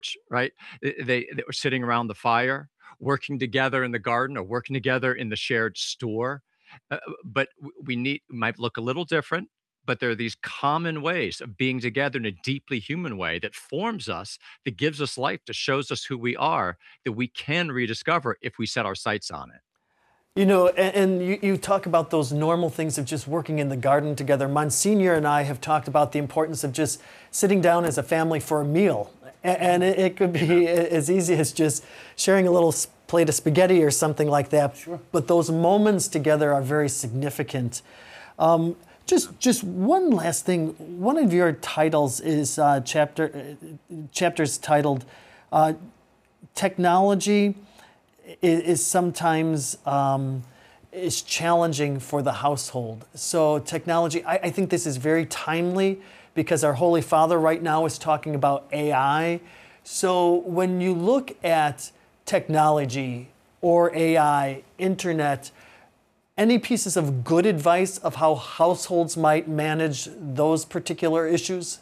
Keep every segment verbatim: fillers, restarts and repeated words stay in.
right? They, they they were sitting around the fire, working together in the garden, or working together in the shared store. Uh, but w- we need might look a little different, but there are these common ways of being together in a deeply human way that forms us, that gives us life, that shows us who we are, that we can rediscover if we set our sights on it. You know, and, and you, you talk about those normal things of just working in the garden together. Monsignor and I have talked about the importance of just sitting down as a family for a meal. A- And it, it could be as easy as just sharing a little s- plate of spaghetti or something like that. Sure. But those moments together are very significant. Um, just, just one last thing. One of your titles is uh, chapter, uh, chapters titled uh, "Technology is, is sometimes um, is challenging for the household." So technology, I, I think this is very timely because our Holy Father right now is talking about A I. So when you look at technology or A I, internet, any pieces of good advice of how households might manage those particular issues?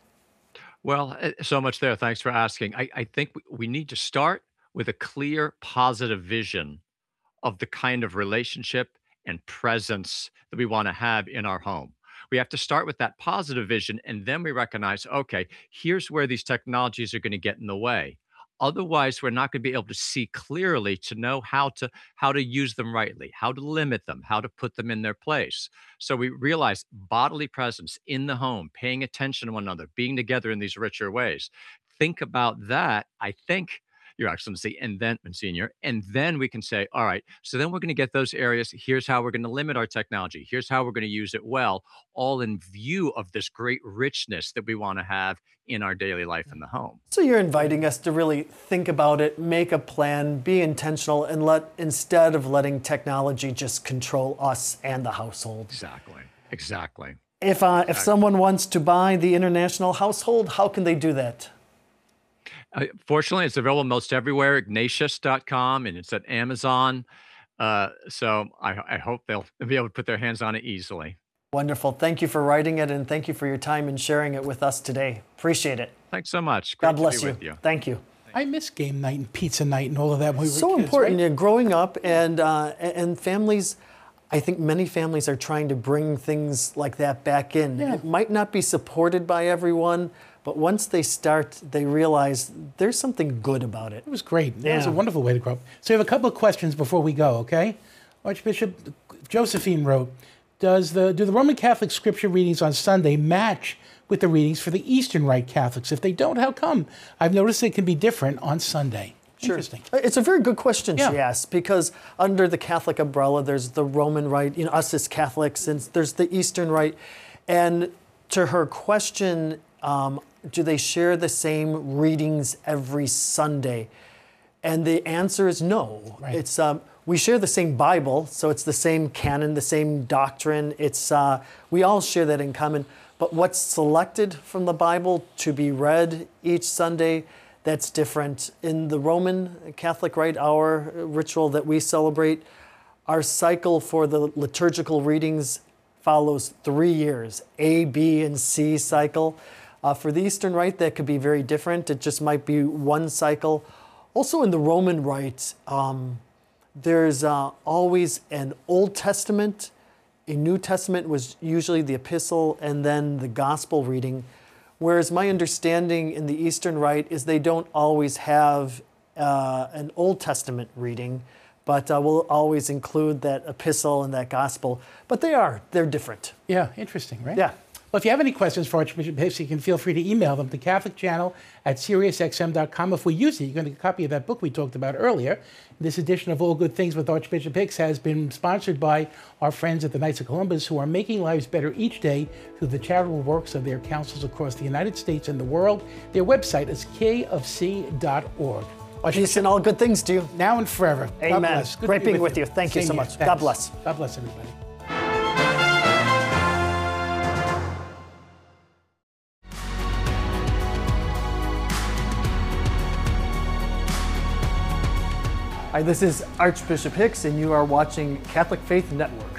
Well, eh, so much there. Thanks for asking. I, I think we we need to start with a clear, positive vision of the kind of relationship and presence that we want to have in our home. We have to start with that positive vision, and then we recognize, okay, here's where these technologies are going to get in the way. Otherwise, we're not going to be able to see clearly to know how to how to use them rightly, how to limit them, how to put them in their place. So we realize bodily presence in the home, paying attention to one another, being together in these richer ways. Think about that. I think, Your Excellency, and then, Monsignor, and then we can say, all right, so then we're going to get those areas. Here's how we're going to limit our technology. Here's how we're going to use it well, all in view of this great richness that we want to have in our daily life in the home. So you're inviting us to really think about it, make a plan, be intentional, and let instead of letting technology just control us and the household. Exactly. Exactly. If uh, if Exactly. someone wants to buy the International Household, how can they do that? Uh, fortunately, it's available most everywhere, ignatius dot com, and it's at Amazon. Uh, so I, I hope they'll be able to put their hands on it easily. Wonderful. Thank you for writing it, and thank you for your time and sharing it with us today. Appreciate it. Thanks so much. Great God to bless be you. with you. Thank you. I miss game night and pizza night and all of that when we were So kids, important. right? Yeah, growing up and uh, and families, I think many families are trying to bring things like that back in. Yeah. It might not be supported by everyone, but once they start, they realize there's something good about it. It was great. That was a Yeah. wonderful way to grow up. So we have a couple of questions before we go, okay? Archbishop Josephine wrote, Does the do the Roman Catholic scripture readings on Sunday match with the readings for the Eastern Rite Catholics? If they don't, how come? I've noticed they can be different on Sunday. Sure. Interesting. It's a very good question Yeah. she asked, because under the Catholic umbrella, there's the Roman Rite, you know, us as Catholics, and there's the Eastern Rite. And to her question, um, do they share the same readings every Sunday? And the answer is no. Right. It's um, we share the same Bible, so it's the same canon, the same doctrine. It's uh, we all share that in common. But what's selected from the Bible to be read each Sunday, that's different. In the Roman Catholic Rite, our ritual that we celebrate, our cycle for the liturgical readings follows three years, A, B, and C cycle. Uh, for the Eastern Rite, that could be very different. It just might be one cycle. Also in the Roman Rite, um, there's uh, always an Old Testament. A New Testament was usually the epistle and then the gospel reading. Whereas my understanding in the Eastern Rite is they don't always have uh, an Old Testament reading, but uh, we'll always include that epistle and that gospel. But they are, they're different. Yeah, interesting, right? Yeah. Well, if you have any questions for Archbishop Hicks, you can feel free to email them to Catholic Channel at Sirius X M dot com. If we use it, you're going to get a copy of that book we talked about earlier. This edition of All Good Things with Archbishop Hicks has been sponsored by our friends at the Knights of Columbus, who are making lives better each day through the charitable works of their councils across the United States and the world. Their website is k of c dot org. Peace and all good things to you. Now and forever. God Amen. bless. Good to Great be being with you. Thank you Same so here. much. God Thanks. bless. God bless everybody. Hi, this is Archbishop Hicks, and you are watching Catholic Faith Network.